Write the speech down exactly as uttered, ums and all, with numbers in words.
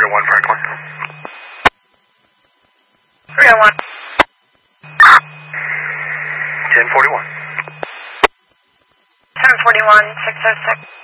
three oh one Franklin. three oh one. ten forty-one. ten forty-one, six oh six.